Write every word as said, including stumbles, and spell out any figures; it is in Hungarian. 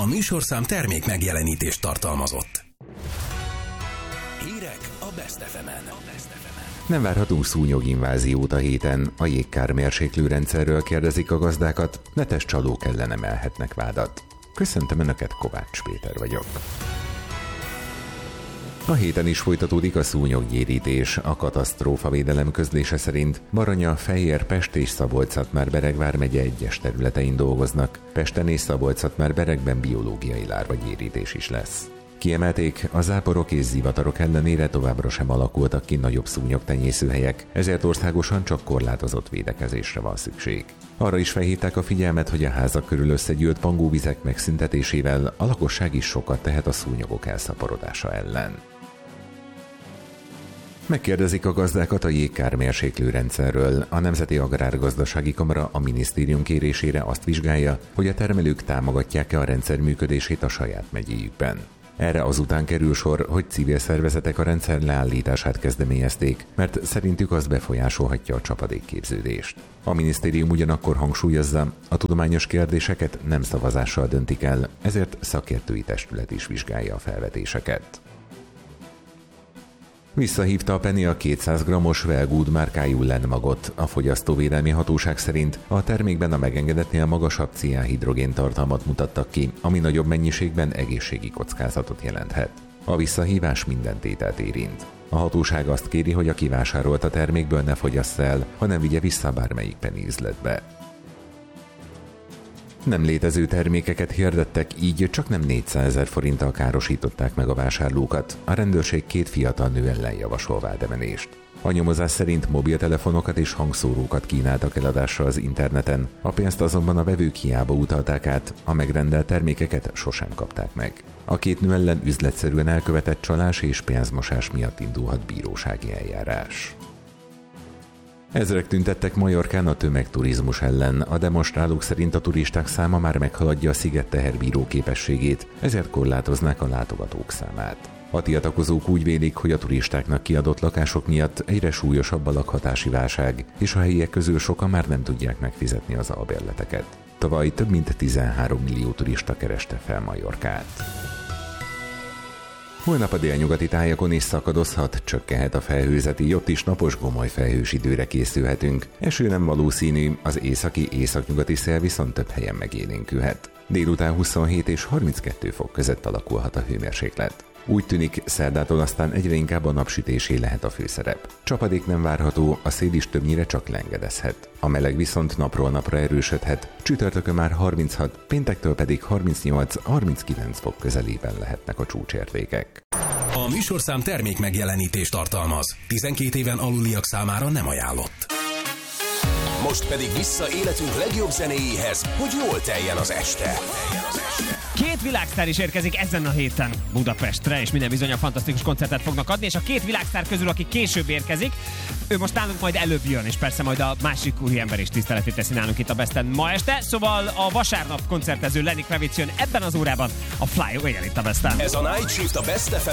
A műsorszám termék megjelenítést tartalmazott. Hírek a Best ef emen. Nem várhatunk szúnyoginváziót a héten. A jégkár mérséklőrendszerről kérdezik a gazdákat, netes csalók ellen emelhetnek vádat. Köszöntöm Önöket, Kovács Péter vagyok. A héten is folytatódik a szúnyoggyérítés. A katasztrófavédelem közlése szerint Baranya, Fejér, Pest és Szabolcs-Szatmár-Bereg vármegye egyes területein dolgoznak. Pesten és Szabolcs-Szatmár-Beregben biológiai lárvagyérítés is lesz. Kiemelték, a záporok és zivatarok ellenére továbbra sem alakultak ki nagyobb szúnyogtenyészőhelyek, ezért országosan csak korlátozott védekezésre van szükség. Arra is felhívták a figyelmet, hogy a házak körül összegyűlt pangóvizek megszüntetésével a lakosság is sokat tehet a szúnyogok elszaporodása ellen. Megkérdezik a gazdákat a jégkár mérséklőrendszerről. A Nemzeti Agrárgazdasági Kamara a minisztérium kérésére azt vizsgálja, hogy a termelők támogatják-e a rendszer működését a saját megyéjükben. Erre azután kerül sor, hogy civil szervezetek a rendszer leállítását kezdeményezték, mert szerintük az befolyásolhatja a csapadékképződést. A minisztérium ugyanakkor hangsúlyozza, a tudományos kérdéseket nem szavazással döntik el, ezért szakértői testület is vizsgálja a felvetéseket. Visszahívta a Penny a kétszáz grammos Well Good márkájú Lenmagot. A fogyasztóvédelmi hatóság szerint a termékben a megengedetnél magasabb ciánhidrogén tartalmat mutattak ki, ami nagyobb mennyiségben egészségi kockázatot jelenthet. A visszahívás minden tételt érint. A hatóság azt kéri, hogy aki vásárolt a termékből ne fogyassza el, hanem vigye vissza bármelyik Penny üzletbe. Nem létező termékeket hirdettek, így csak nem négyszázezer forinttal károsították meg a vásárlókat. A rendőrség két fiatal nő ellen javasol vádemelést. A nyomozás szerint mobiltelefonokat és hangszórókat kínáltak eladásra az interneten, a pénzt azonban a vevők hiába utalták át, a megrendelt termékeket sosem kapták meg. A két nő ellen üzletszerűen elkövetett csalás és pénzmosás miatt indulhat bírósági eljárás. Ezrek tüntettek Majorkán a tömegturizmus ellen. A demonstrálók szerint a turisták száma már meghaladja a sziget teherbíró képességét, ezért korlátoznák a látogatók számát. A tiltakozók úgy vélik, hogy a turistáknak kiadott lakások miatt egyre súlyosabb a lakhatási válság, és a helyiek közül sokan már nem tudják megfizetni az albérleteket. Tavaly több mint tizenhárom millió turista kereste fel Majorkát. Holnap a délnyugati tájakon is szakadozhat, csökkenhet a felhőzeti, ott is napos gomoly felhős időre készülhetünk. Eső nem valószínű, az északi északnyugati szél viszont több helyen megélénkülhet. Délután huszonhét és harminckettő fok között alakulhat a hőmérséklet. Úgy tűnik, szerdától aztán egyre inkább a napsütésé lehet a főszerep. Csapadék nem várható, a szél is többnyire csak lengedezhet. A meleg viszont napról napra erősödhet, csütörtökön már harminchat, péntektől pedig harmincnyolc-harminckilenc fok közelében lehetnek a csúcsértékek. A műsorszám termék megjelenítést tartalmaz. tizenkét éven aluliak számára nem ajánlott. Most pedig vissza életünk legjobb zenéjéhez, hogy jól teljen az este. Két világsztár is érkezik ezen a héten Budapestre, és minden bizony a fantasztikus koncertet fognak adni, és a két világsztár közül, aki később érkezik, ő most nálunk majd előbb jön, és persze majd a másik úriember is tiszteletét teszi nálunk itt a Besten ma este, szóval a vasárnap koncertező Lenny Kravitz jön ebben az órában a Fly Away-en itt a Besten. Ez a Night Shift a Best ef